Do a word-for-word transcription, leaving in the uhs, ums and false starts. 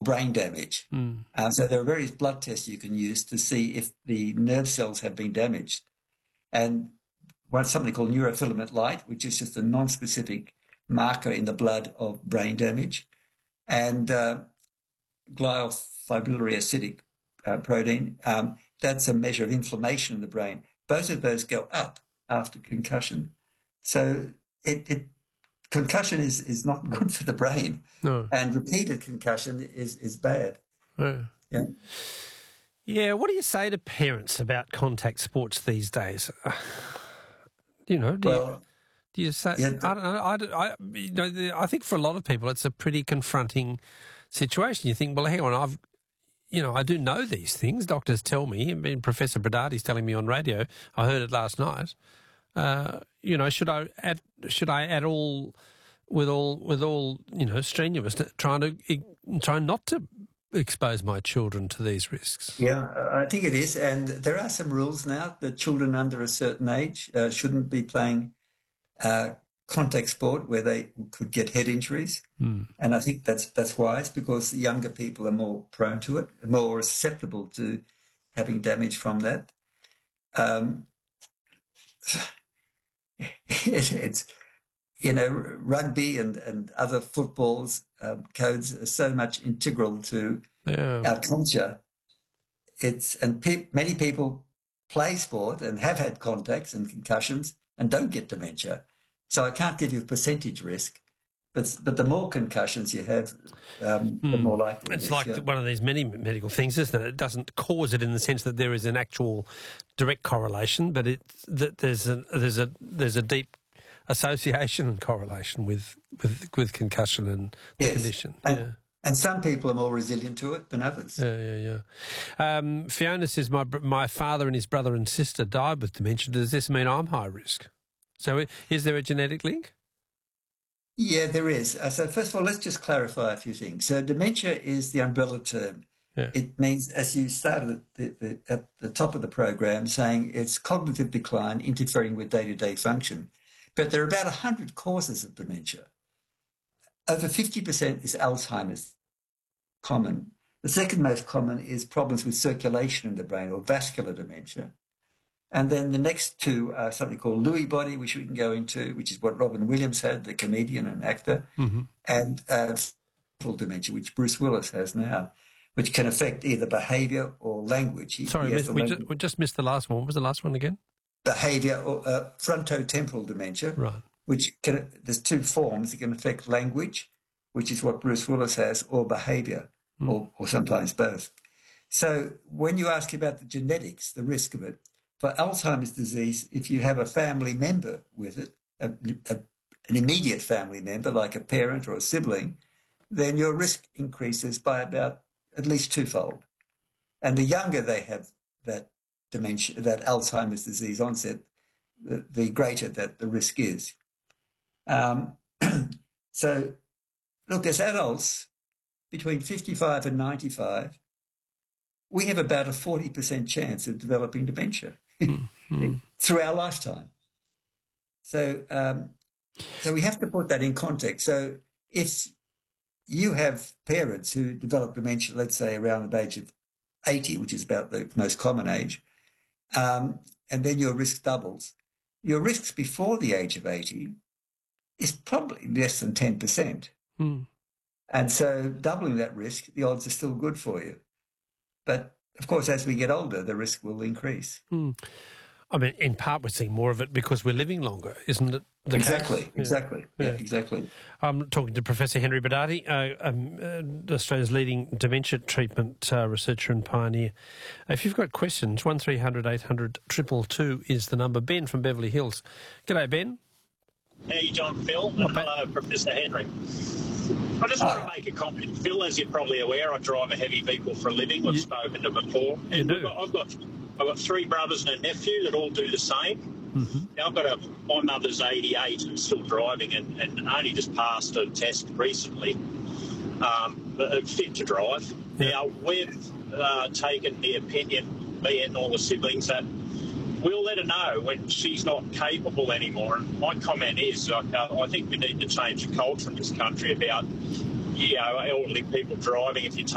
brain damage. Mm. Uh, so there are various blood tests you can use to see if the nerve cells have been damaged. And one something called neurofilament light, which is just a non-specific marker in the blood of brain damage, and uh, gliofibrillary acidic uh, protein. Um, that's a measure of inflammation in the brain. Both of those go up after concussion. So it, it concussion is, is not good for the brain. No. And repeated concussion is, is bad. Yeah. Yeah. Yeah, what do you say to parents about contact sports these days? You know, do, Well, you, do you say, yeah, I don't know, I, I, you know, I think for a lot of people it's a pretty confronting situation. You think, well, hang on, I've, you know, I do know these things. Doctors tell me, I mean, Professor Bradati's telling me on radio, I heard it last night. Uh, you know, should I add, should I at all, with all, with all, you know, strenuous, trying to, try not to expose my children to these risks? Yeah, I think it is. And there are some rules now that children under a certain age uh, shouldn't be playing uh, contact sport where they could get head injuries. Mm. And I think that's that's wise because younger people are more prone to it, more susceptible to having damage from that. Um, it, it's, you know, rugby and, and other footballs um, codes are so much integral to yeah. our culture. It's and pe- many people play sport and have had contacts and concussions and don't get dementia. So I can't give you a percentage risk, but but the more concussions you have, um, mm. the more likely it's it is, like yeah. one of these many medical things, isn't it? It doesn't cause it in the sense that there is an actual direct correlation, but it that there's a there's a there's a deep association and correlation with with, with concussion and the yes. condition. And, yeah. and some people are more resilient to it than others. Yeah, yeah, yeah. Um, Fiona says, my my father and his brother and sister died with dementia. Does this mean I'm high risk? So is there a genetic link? Yeah, there is. Uh, so first of all, let's just clarify a few things. So dementia is the umbrella term. Yeah. It means, as you started at the, the, at the top of the program, saying it's cognitive decline interfering with day-to-day function. But there are about one hundred causes of dementia. Over fifty percent is Alzheimer's, common. The second most common is problems with circulation in the brain or vascular dementia. And then the next two are something called Lewy body, which we can go into, which is what Robin Williams had, the comedian and actor, mm-hmm. and uh, dementia, which Bruce Willis has now, which can affect either behaviour or language. He, Sorry, he we, we, language. Just, we just missed the last one. What was the last one again? Behaviour or uh, frontotemporal dementia, right? Which can, there's two forms. It can affect language, which is what Bruce Willis has, or behaviour, mm. or, or sometimes both. So when you ask about the genetics, the risk of it, for Alzheimer's disease, if you have a family member with it, a, a, an immediate family member like a parent or a sibling, then your risk increases by about at least twofold. And the younger they have that dementia, that Alzheimer's disease onset, the, the greater that the risk is. Um, so, look, as adults, between fifty-five and ninety-five, we have about a forty percent chance of developing dementia mm-hmm. through our lifetime. So, um, so we have to put that in context. So if you have parents who develop dementia, let's say around the age of eighty, which is about the most common age, um, and then your risk doubles, your risks before the age of eighty is probably less than ten percent. Mm. And so doubling that risk, the odds are still good for you. But, of course, as we get older, the risk will increase. Mm. I mean, in part, we're seeing more of it because we're living longer, isn't it? The exactly, case? exactly. Yeah. Yeah. yeah, exactly. I'm talking to Professor Henry Bradati, uh, um, uh, Australia's leading dementia treatment uh, researcher and pioneer. If you've got questions, one three hundred eight hundred two two two is the number. Ben from Beverly Hills. G'day, Ben. How you doing, Phil? And hello, Professor Henry. I just want to make a comment. Phil, as you're probably aware, I drive a heavy vehicle for a living. We've you, spoken to before. You and do. I've, got, I've, got, I've got three brothers and a nephew that all do the same. Mm-hmm. Now, I've got a, my mother's eighty-eight and still driving and, and only just passed a test recently, um, but fit to drive. Yeah. Now, we've uh, taken the opinion, me and all the siblings, that we'll let her know when she's not capable anymore. And my comment is, uh, I think we need to change the culture in this country about, you know, elderly people driving. If you take